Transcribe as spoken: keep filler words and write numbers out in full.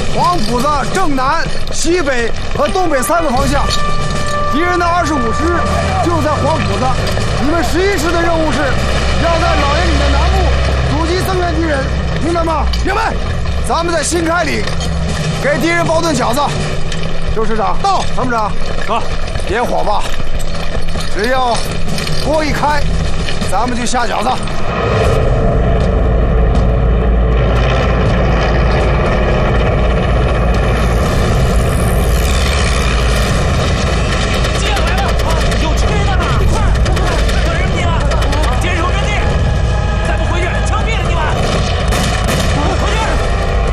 黄埔子正南、西北和东北三个方向。敌人的二十五师就在黄埔子。你们十一师的任务是要在老爷岭的南部阻击增援敌人，明白吗？明白。咱们在新开里给敌人包顿饺子。周师长到，参谋长啊， 点火吧。只要锅一开，咱们就下饺子。